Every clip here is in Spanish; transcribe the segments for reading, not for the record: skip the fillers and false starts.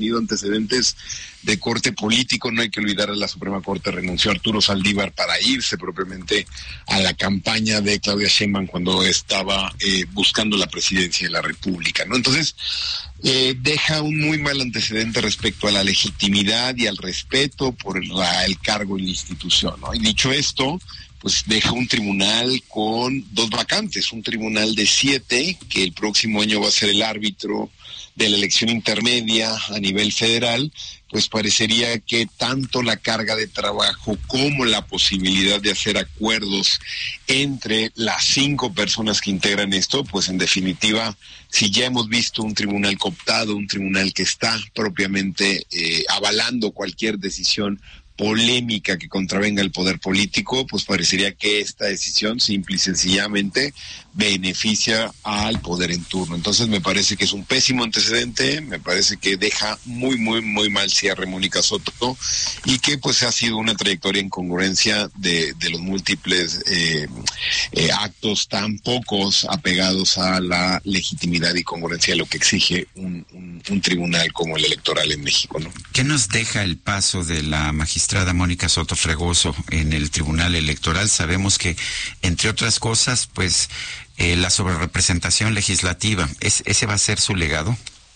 tenido antecedentes de corte político. No hay que olvidar, a la Suprema Corte renunció Arturo Saldívar para irse propiamente a la campaña de Claudia Sheinbaum cuando estaba buscando la presidencia de la República, ¿no? Entonces, deja un muy mal antecedente respecto a la legitimidad y al respeto por el cargo y la institución, ¿no? Y dicho esto, pues deja un tribunal con 2 vacantes, un tribunal de 7, que el próximo año va a ser el árbitro de la elección intermedia a nivel federal. Pues parecería que tanto la carga de trabajo como la posibilidad de hacer acuerdos entre las 5 personas que integran esto, pues en definitiva, si ya hemos visto un tribunal cooptado, un tribunal que está propiamente avalando cualquier decisión polémica que contravenga el poder político, pues parecería que esta decisión simple y sencillamente beneficia al poder en turno. Entonces me parece que es un pésimo antecedente, me parece que deja muy mal cierre Mónica Soto, y que pues ha sido una trayectoria en congruencia de los múltiples actos tan pocos apegados a la legitimidad y congruencia de lo que exige un tribunal como el electoral en México, ¿no? ¿Qué nos deja el paso de la magistrada Mónica Soto Fregoso en el Tribunal Electoral? Sabemos que, entre otras cosas, pues la sobrerepresentación legislativa, ¿ese va a ser su legado?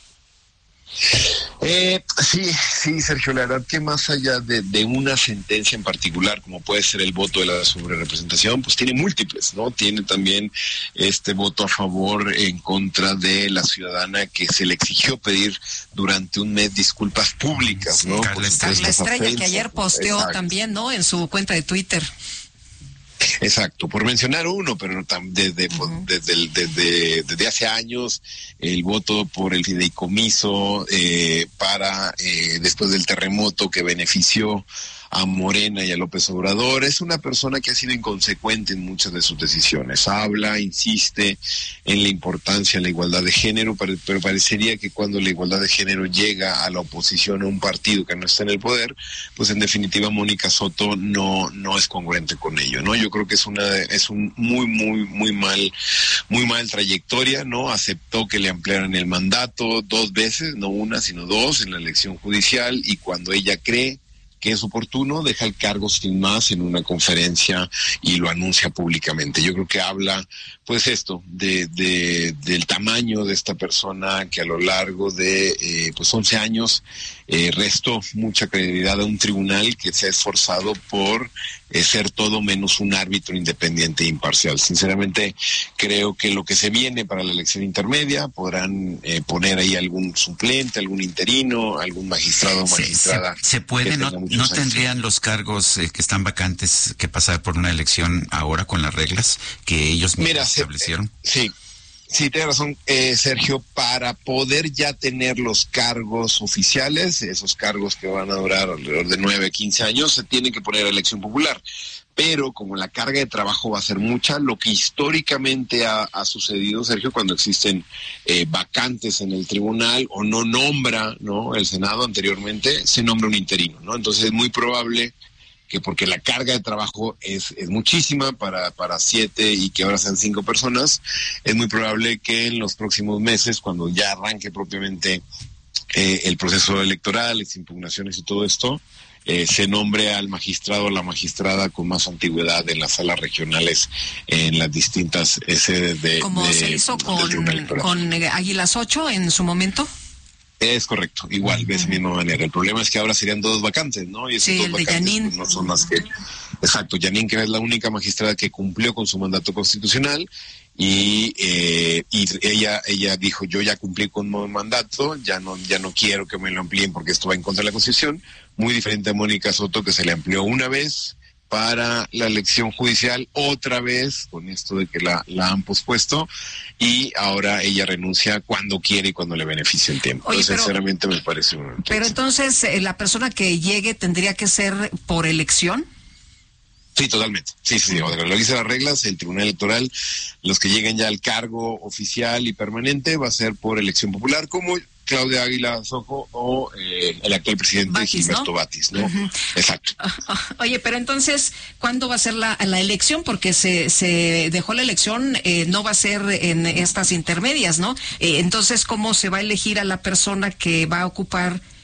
Sí, Sergio, la verdad que más allá de una sentencia en particular, como puede ser el voto de la sobrerepresentación, pues tiene múltiples, ¿no? Tiene también este voto a favor en contra de la ciudadana que se le exigió pedir durante un mes disculpas públicas, ¿no? Carla Estrella, que ayer posteó también, ¿no?, en su cuenta de Twitter. Exacto, por mencionar uno, pero desde hace años el voto por el fideicomiso para después del terremoto que benefició a Morena y a López Obrador. Es una persona que ha sido inconsecuente en muchas de sus decisiones. Habla, insiste en la importancia de la igualdad de género, pero parecería que cuando la igualdad de género llega a la oposición, a un partido que no está en el poder, pues en definitiva Mónica Soto no es congruente con ello, ¿no? Yo creo que es un muy mal trayectoria, ¿no? Aceptó que le ampliaran el mandato 2 veces, no una, sino 2 en la elección judicial, y cuando ella cree que es oportuno, deja el cargo sin más en una conferencia y lo anuncia públicamente. Yo creo que habla, pues esto, del tamaño de esta persona que a lo largo de 11 años restó mucha credibilidad a un tribunal que se ha esforzado por ser todo menos un árbitro independiente e imparcial. Sinceramente, creo que lo que se viene para la elección intermedia, podrán poner ahí algún suplente, algún interino, algún magistrado o magistrada. ¿Se puede? ¿No tendrían los cargos que están vacantes que pasar por una elección ahora con las reglas que ellos mismos establecieron? Sí, tiene razón, Sergio. Para poder ya tener los cargos oficiales, esos cargos que van a durar alrededor de 9 a 15 años, se tiene que poner a elección popular. Pero como la carga de trabajo va a ser mucha, lo que históricamente ha sucedido, Sergio, cuando existen vacantes en el tribunal o no nombra, ¿no?, el Senado anteriormente, se nombra un interino, ¿no? Entonces es muy probable que, porque la carga de trabajo es muchísima para 7 y que ahora sean 5 personas, es muy probable que en los próximos meses, cuando ya arranque propiamente el proceso electoral, las impugnaciones y todo esto, se nombre al magistrado o la magistrada con más antigüedad en las salas regionales en las distintas sedes de... Como se hizo con Águilas 8 en su momento. Es correcto, igual, de esa misma manera. El problema es que ahora serían 2 vacantes, ¿no? Y esas 2 vacantes pues, no son más que... Exacto, Yanín, que es la única magistrada que cumplió con su mandato constitucional, y ella dijo: yo ya cumplí con mi mandato, ya no quiero que me lo amplíen porque esto va en contra de la Constitución. Muy diferente a Mónica Soto, que se le amplió una vez para la elección judicial, otra vez con esto de que la han pospuesto, y ahora ella renuncia cuando quiere y cuando le beneficia el tiempo. Oye, entonces, sinceramente me parece un... Pero entonces, ¿la persona que llegue tendría que ser por elección? Sí, totalmente. Sí. Cuando lo dice las reglas, el Tribunal Electoral, los que lleguen ya al cargo oficial y permanente, va a ser por elección popular, como Claudia Águila Sojo o el actual presidente Batis, Gilberto ¿no? Batis, ¿no? Exacto. Oye, pero entonces, ¿cuándo va a ser la elección? Porque se dejó la elección, no va a ser en estas intermedias, ¿no? Entonces, ¿cómo se va a elegir a la persona que va a ocupar